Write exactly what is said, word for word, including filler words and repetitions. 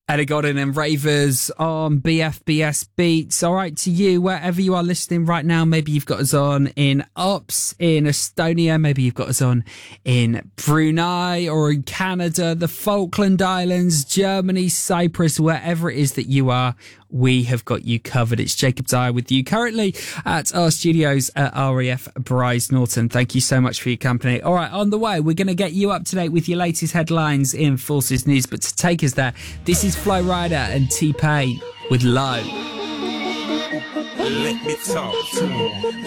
Ellie Goulding and Ravers on B F B S Beats. All right, to you, wherever you are listening right now, maybe you've got us on in Ops, in Estonia, maybe you've got us on in Brunei or in Canada, the Falkland Islands, Germany, Cyprus, wherever it is that you are, we have got you covered. It's Jacob Dyer with you currently at our studios at R A F Bryce Norton. Thank you so much for your company. All right, on the way, we're going to get you up to date with your latest headlines in Forces News. But to take us there, this is Flo Rida and T-Pain with Low. Let me talk to him.